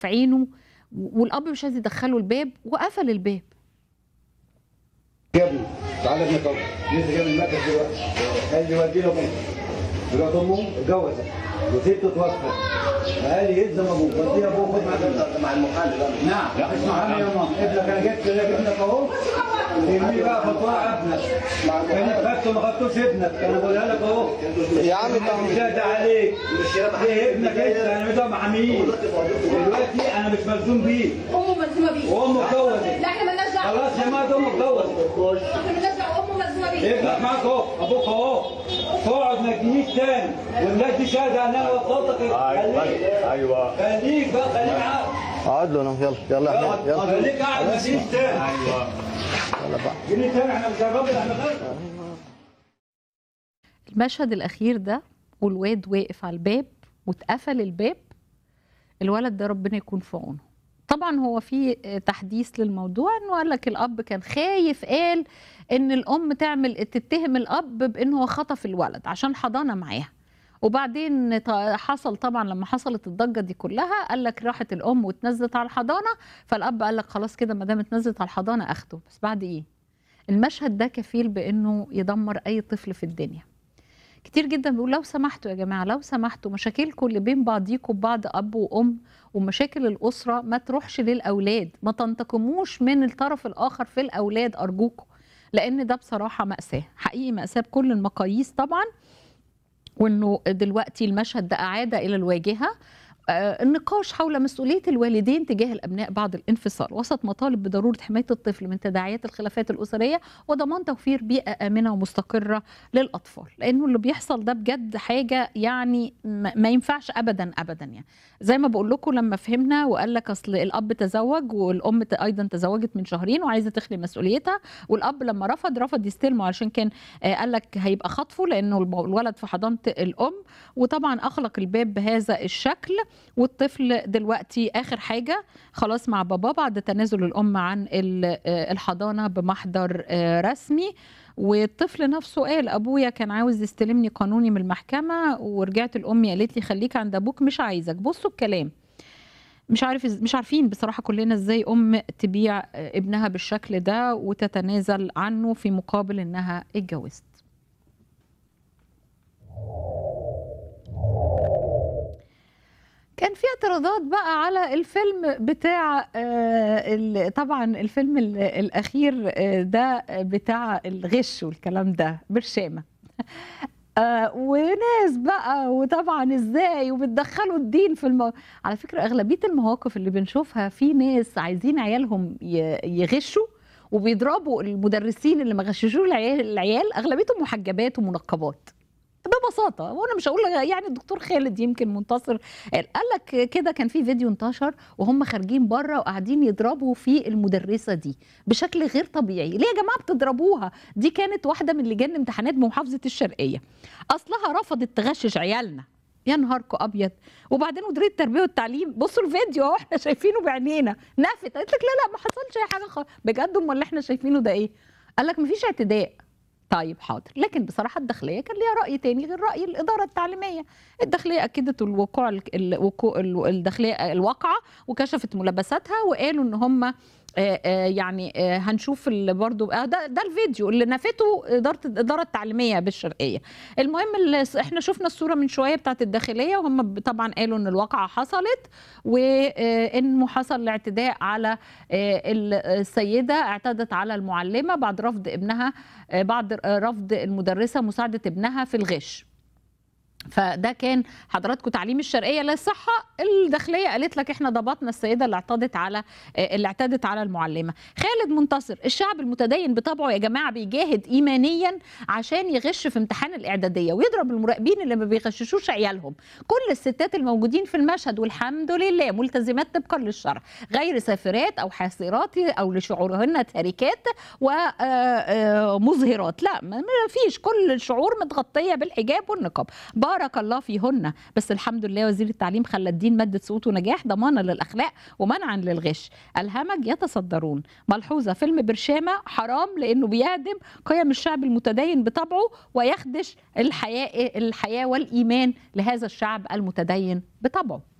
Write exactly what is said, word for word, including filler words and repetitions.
في عينه، والاب مش عايز يدخله الباب وقفل الباب. يا ابني تعالى ابنك اهو لسه جاي من المركز دلوقتي، قال لي ودي له ابوه. دلوقتي امه اتجوزت وسته توفت، فقال لي يلزم ابوه ودي ابوه خد معاك مع المحامي. نعم لا اسمع عني يا ماما، ابنك انا جبت ابنك اهو، تهمني بقى فطوع ابنك، انا خدته ما خدتوش ابنك، انا بقولها لك اهو يا عم انت مش هدى عليك، ايه ابنك انت انا مدام محاميه دلوقتي، انا مش ملزوم بيه. امه ملزومه بيه وامه اتجوزت. لا احنا مالناش دعوه. خلاص يا ماما امه اتجوزت. احنا مالناش دعوه، امه ملزومه بيه. ابنك معاك اهو، ابوك اهو، تقعد ما تجيش تاني، والناس دي شاهده ان انا وصلتك. ايوه ايوه خليك بقى خليك قاعد. اقعد له يلا يلا احنا يلا خليك قاعد ما تجيش تاني. ايوه يلا بقى. جيني تاني احنا مش هنربي احنا غير. المشهد الاخير ده والواد واقف على الباب واتقفل الباب، الولد ده ربنا يكون في عونه. طبعا هو في تحديث للموضوع انه قال لك الاب كان خايف، قال ان الام تعمل تتهم الاب بانه هو خطف الولد عشان حضانه معاها. وبعدين حصل طبعا لما حصلت الضجه دي كلها، قال لك راحت الام واتنزلت على الحضانه، فالاب قال لك خلاص كده ما دام اتنزلت على الحضانه اخده. بس بعد ايه؟ المشهد ده كفيل بانه يدمر اي طفل في الدنيا. كتير جدا بيقول لو سمحتوا يا جماعه، لو سمحتوا مشاكلكم اللي بين بعضيكم ببعض اب وام ومشاكل الاسره ما تروحش للاولاد، ما تنتقموش من الطرف الاخر في الاولاد ارجوكم، لان ده بصراحه ماساه، حقيقي ماساه بكل المقاييس طبعا. وانه دلوقتي المشهد ده اعاد الى الواجهه النقاش حول مسؤولية الوالدين تجاه الأبناء بعد الانفصال، وسط مطالب بضرورة حماية الطفل من تداعيات الخلافات الأسرية وضمان توفير بيئة آمنة ومستقرة للأطفال. لأنه اللي بيحصل ده بجد حاجة يعني ما ينفعش أبدا أبدا. يعني زي ما بقول لكم لما فهمنا وقال لك أصل الأب تزوج والأم أيضا تزوجت من شهرين وعايزة تخلي مسؤوليتها، والأب لما رفض رفض يستلمه علشان كان قال لك هيبقى خطفه لأنه الولد في حضانة الأم، وطبعا أغلق الباب بهذا الشكل. والطفل دلوقتي آخر حاجة خلاص مع بابا بعد تنازل الأم عن الحضانة بمحضر رسمي. والطفل نفسه قال أبويا كان عاوز يستلمني قانوني من المحكمة، ورجعت الأم قالت لي خليك عند أبوك مش عايزك. بصوا الكلام، مش عارف مش عارفين بصراحة كلنا ازاي أم تبيع ابنها بالشكل ده وتتنازل عنه في مقابل إنها اتجوزت. كان في اعتراضات بقى على الفيلم بتاع طبعا الفيلم الأخير ده بتاع الغش والكلام ده برشامة، وناس بقى وطبعا ازاي وبتدخلوا الدين في المو... على فكرة أغلبية المواقف اللي بنشوفها في ناس عايزين عيالهم يغشوا وبيضربوا المدرسين اللي ما غششوش العيال, العيال أغلبيتهم محجبات ومنقبات ببساطه. وانا مش هقول يعني الدكتور خالد يمكن منتصر قال لك كده، كان في فيديو انتشر وهم خارجين بره وقاعدين يضربوا في المدرسه دي بشكل غير طبيعي. ليه يا جماعه بتضربوها؟ دي كانت واحده من لجان امتحانات بمحافظه الشرقيه، اصلها رفضت تغشش عيالنا. يا نهاركم ابيض. وبعدين مديريه التربيه والتعليم بصوا الفيديو اهو احنا شايفينه بعينينا، نفت قالت لك لا لا ما حصلش اي حاجه خالص. بجد امال اللي احنا شايفينه ده ايه؟ قال لك مفيش اعتداء. طيب حاضر. لكن بصراحه الداخليه كان ليها راي تاني غير راي الاداره التعليميه. الداخليه اكدت الوقوع الوقوع الداخليه الواقعه وكشفت ملابساتها، وقالوا ان هم يعني هنشوف برضه ده ده الفيديو اللي نفته اداره الاداره التعليميه بالشرقيه. المهم احنا شفنا الصوره من شويه بتاعت الداخليه، وهم طبعا قالوا ان الواقعه حصلت وانه حصل الاعتداء على السيده، اعتدت على المعلمه بعد رفض ابنها بعد رفض المدرسه مساعده ابنها في الغش. فده كان حضراتكم تعليم الشرقيه للصحه، الداخليه قالت لك احنا ضبطنا السيده اللي اعتدت على اللي اعتدت على المعلمه. خالد منتصر الشعب المتدين بطبعه يا جماعه بيجاهد ايمانيا عشان يغش في امتحان الاعداديه ويضرب المراقبين اللي ما بيغششوش عيالهم. كل الستات الموجودين في المشهد والحمد لله ملتزمات طبقا للشرع، غير سافرات او حاسرات او لشعورهن تاركات ومظهرات، لا ما فيش، كل الشعور متغطيه بالحجاب والنقاب بارك الله فيهن. بس الحمد لله وزير التعليم خلى الدين مادة صوت ونجاح ضمانا للأخلاق ومنعا للغش. الهمج يتصدرون. ملحوظة، فيلم برشامة حرام لأنه بيهدم قيم الشعب المتدين بطبعه ويخدش الحياة الحياة والإيمان لهذا الشعب المتدين بطبعه.